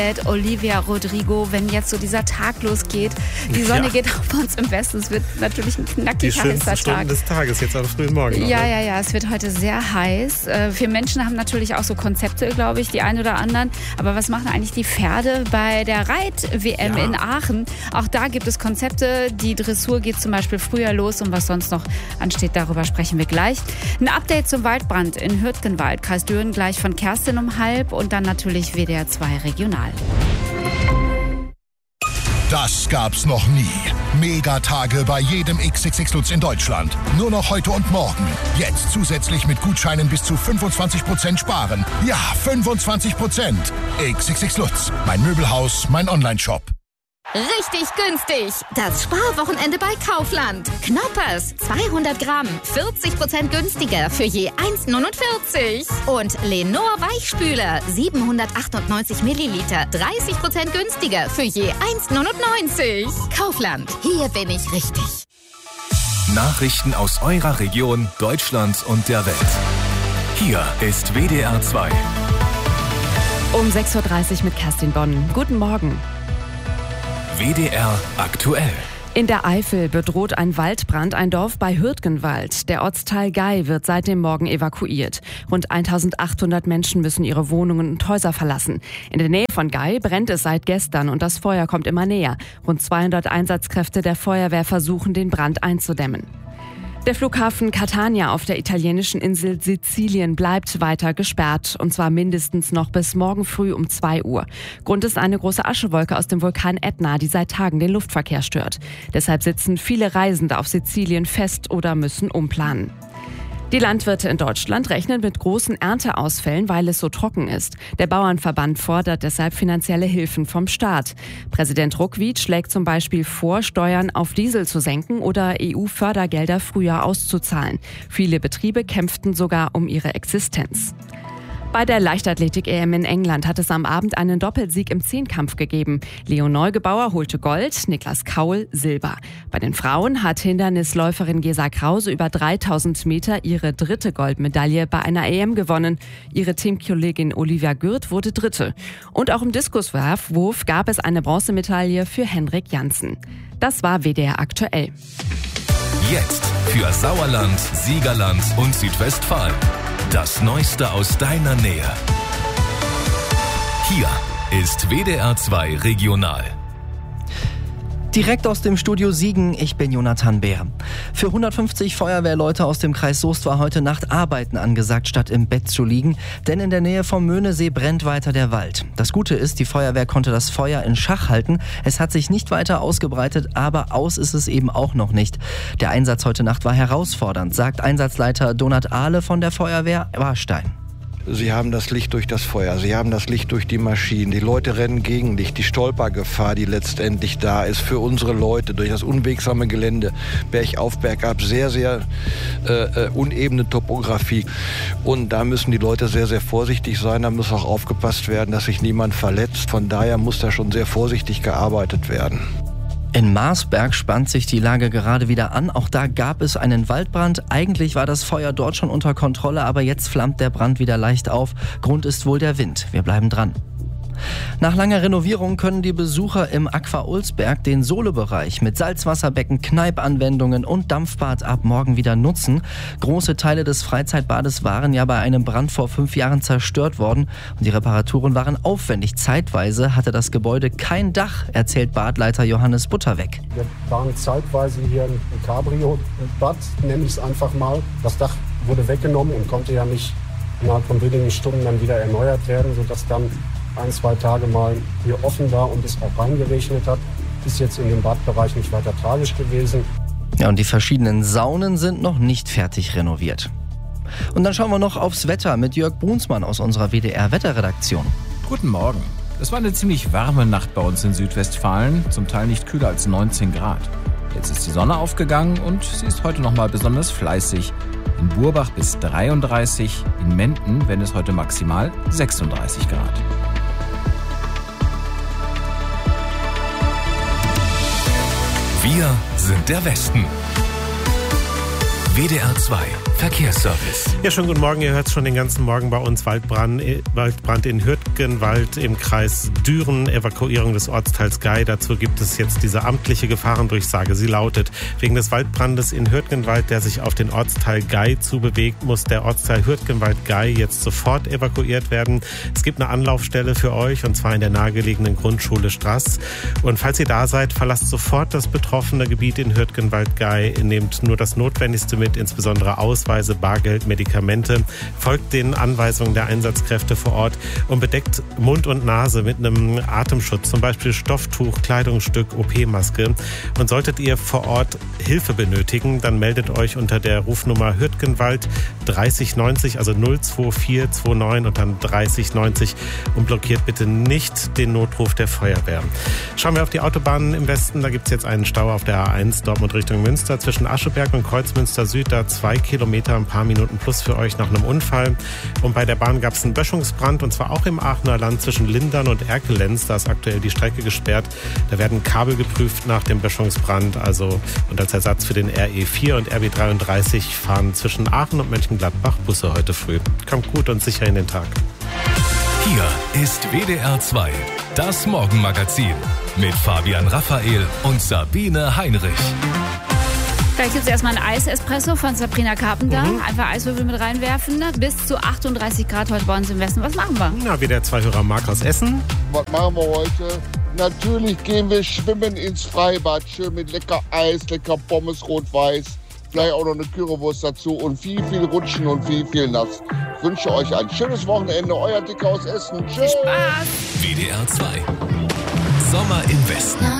Olivia Rodrigo, wenn jetzt so dieser Tag losgeht. Die Sonne geht auf uns im Westen. Es wird natürlich ein knackiger, heißer Tag. Die schönsten Stunden des Tages, jetzt am frühen Morgen. Noch, ja. Es wird heute sehr heiß. Wir Menschen haben natürlich auch so Konzepte, glaube ich, die einen oder anderen. Aber was machen eigentlich die Pferde bei der Reit-WM in Aachen? Auch da gibt es Konzepte. Die Dressur geht zum Beispiel früher los und was sonst noch ansteht, darüber sprechen wir gleich. Ein Update zum Waldbrand in Hürtgenwald, Kreis Düren, gleich von Kerstin um 12:30 und dann natürlich WDR 2 Regional. Das gab's noch nie. Megatage bei jedem XXX Lutz in Deutschland. Nur noch heute und morgen. Jetzt zusätzlich mit Gutscheinen bis zu 25% sparen. Ja, 25%. XXX Lutz. Mein Möbelhaus, mein Onlineshop. Richtig günstig. Das Sparwochenende bei Kaufland. Knoppers, 200 Gramm, 40% günstiger für je 1,49. Und Lenor Weichspüler, 798 Milliliter, 30% günstiger für je 1,99. Kaufland, hier bin ich richtig. Nachrichten aus eurer Region, Deutschland und der Welt. Hier ist WDR 2. Um 6:30 Uhr mit Kerstin Bonn. Guten Morgen. WDR aktuell. In der Eifel bedroht ein Waldbrand ein Dorf bei Hürtgenwald. Der Ortsteil Gei wird seit dem Morgen evakuiert. Rund 1800 Menschen müssen ihre Wohnungen und Häuser verlassen. In der Nähe von Gei brennt es seit gestern und das Feuer kommt immer näher. Rund 200 Einsatzkräfte der Feuerwehr versuchen, den Brand einzudämmen. Der Flughafen Catania auf der italienischen Insel Sizilien bleibt weiter gesperrt, und zwar mindestens noch bis morgen früh um 2 Uhr. Grund ist eine große Aschewolke aus dem Vulkan Ätna, die seit Tagen den Luftverkehr stört. Deshalb sitzen viele Reisende auf Sizilien fest oder müssen umplanen. Die Landwirte in Deutschland rechnen mit großen Ernteausfällen, weil es so trocken ist. Der Bauernverband fordert deshalb finanzielle Hilfen vom Staat. Präsident Ruckwied schlägt zum Beispiel vor, Steuern auf Diesel zu senken oder EU-Fördergelder früher auszuzahlen. Viele Betriebe kämpften sogar um ihre Existenz. Bei der Leichtathletik-EM in England hat es am Abend einen Doppelsieg im Zehnkampf gegeben. Leo Neugebauer holte Gold, Niklas Kaul Silber. Bei den Frauen hat Hindernisläuferin Gesa Krause über 3000 Meter ihre 3. Goldmedaille bei einer EM gewonnen. Ihre Teamkollegin Olivia Gürt wurde 3. Und auch im Diskuswurf gab es eine Bronzemedaille für Henrik Janssen. Das war WDR aktuell. Jetzt für Sauerland, Siegerland und Südwestfalen. Das Neueste aus deiner Nähe. Hier ist WDR 2 Regional. Direkt aus dem Studio Siegen, ich bin Jonathan Beer. Für 150 Feuerwehrleute aus dem Kreis Soest war heute Nacht Arbeiten angesagt, statt im Bett zu liegen. Denn in der Nähe vom Möhnesee brennt weiter der Wald. Das Gute ist, die Feuerwehr konnte das Feuer in Schach halten. Es hat sich nicht weiter ausgebreitet, aber aus ist es eben auch noch nicht. Der Einsatz heute Nacht war herausfordernd, sagt Einsatzleiter Donat Ahle von der Feuerwehr Warstein. Sie haben das Licht durch das Feuer, Sie haben das Licht durch die Maschinen, die Leute rennen gegen Licht, die Stolpergefahr, die letztendlich da ist für unsere Leute durch das unwegsame Gelände, bergauf, bergab, sehr, sehr unebene Topografie. Und da müssen die Leute sehr, sehr vorsichtig sein, da muss auch aufgepasst werden, dass sich niemand verletzt. Von daher muss da schon sehr vorsichtig gearbeitet werden. In Marsberg spannt sich die Lage gerade wieder an. Auch da gab es einen Waldbrand. Eigentlich war das Feuer dort schon unter Kontrolle, aber jetzt flammt der Brand wieder leicht auf. Grund ist wohl der Wind. Wir bleiben dran. Nach langer Renovierung können die Besucher im Aqua Olsberg den Solebereich mit Salzwasserbecken, Kneipanwendungen und Dampfbad ab morgen wieder nutzen. Große Teile des Freizeitbades waren ja bei einem Brand vor 5 Jahren zerstört worden und die Reparaturen waren aufwendig. Zeitweise hatte das Gebäude kein Dach, erzählt Badleiter Johannes Butterweg. Wir waren zeitweise hier ein Cabrio-Bad, nenne ich es einfach mal. Das Dach wurde weggenommen und konnte ja nicht innerhalb von wenigen Stunden dann wieder erneuert werden, sodass dann 1-2 Tage mal hier offen war und es auch reingeregnet hat. Ist jetzt in dem Badbereich nicht weiter tragisch gewesen. Ja, und die verschiedenen Saunen sind noch nicht fertig renoviert. Und dann schauen wir noch aufs Wetter mit Jörg Brunsmann aus unserer WDR-Wetterredaktion. Guten Morgen. Es war eine ziemlich warme Nacht bei uns in Südwestfalen, zum Teil nicht kühler als 19 Grad. Jetzt ist die Sonne aufgegangen und sie ist heute nochmal besonders fleißig. In Burbach bis 33, in Menden werden es heute maximal 36 Grad. Wir sind der Westen. WDR 2 Verkehrsservice. Ja, schönen guten Morgen. Ihr hört es schon den ganzen Morgen bei uns. Waldbrand in Hürtgenwald im Kreis Düren. Evakuierung des Ortsteils Gei. Dazu gibt es jetzt diese amtliche Gefahrendurchsage. Sie lautet: Wegen des Waldbrandes in Hürtgenwald, der sich auf den Ortsteil Gei zubewegt, muss der Ortsteil Hürtgenwald-Gei jetzt sofort evakuiert werden. Es gibt eine Anlaufstelle für euch, und zwar in der nahegelegenen Grundschule Straß. Und falls ihr da seid, verlasst sofort das betroffene Gebiet in Hürtgenwald-Gei. Nehmt nur das Notwendigste mit, insbesondere Ausweise, Bargeld, Medikamente. Folgt den Anweisungen der Einsatzkräfte vor Ort und bedeckt Mund und Nase mit einem Atemschutz, zum Beispiel Stofftuch, Kleidungsstück, OP-Maske. Und solltet ihr vor Ort Hilfe benötigen, dann meldet euch unter der Rufnummer Hürtgenwald 3090, also 02429 und dann 3090, und blockiert bitte nicht den Notruf der Feuerwehr. Schauen wir auf die Autobahnen im Westen. Da gibt es jetzt einen Stau auf der A1 Dortmund Richtung Münster zwischen Ascheberg und Kreuzmünster Süd. Da 2 Kilometer, ein paar Minuten plus für euch nach einem Unfall. Und bei der Bahn gab es einen Böschungsbrand, und zwar auch im Aachener Land zwischen Lindern und Erkelenz. Da ist aktuell die Strecke gesperrt. Da werden Kabel geprüft nach dem Böschungsbrand. Und als Ersatz für den RE4 und RB33 fahren zwischen Aachen und Mönchengladbach Busse heute früh. Kommt gut und sicher in den Tag. Hier ist WDR 2, das Morgenmagazin mit Fabian Raphael und Sabine Heinrich. Gleich gibt es erstmal einen Eis-Espresso von Sabrina Carpenter. Einfach Eiswürfel mit reinwerfen. Bis zu 38 Grad heute bei uns im Westen. Was machen wir? Na, wie der Zweihörer Marc aus Essen. Was machen wir heute? Natürlich gehen wir schwimmen ins Freibad. Schön mit lecker Eis, lecker Pommes rot-weiß. Vielleicht auch noch eine Currywurst dazu und viel Rutschen und viel nass. Ich wünsche euch ein schönes Wochenende. Euer Dicker aus Essen. Tschüss. Spaß. WDR 2. Sommer im Westen.